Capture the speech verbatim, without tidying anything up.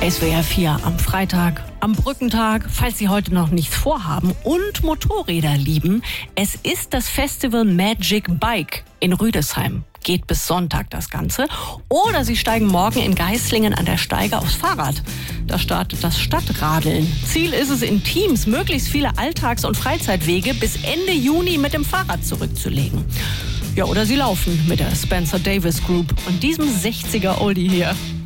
S W R vier am Freitag, am Brückentag, falls Sie heute noch nichts vorhaben und Motorräder lieben. Es ist das Festival Magic Bike in Rüdesheim. Geht bis Sonntag das Ganze. Oder Sie steigen morgen in Geislingen an der Steige aufs Fahrrad. Da startet das Stadtradeln. Ziel ist es, in Teams möglichst viele Alltags- und Freizeitwege bis Ende Juni mit dem Fahrrad zurückzulegen. Ja, oder Sie laufen mit der Spencer Davis Group und diesem sechziger Oldie hier.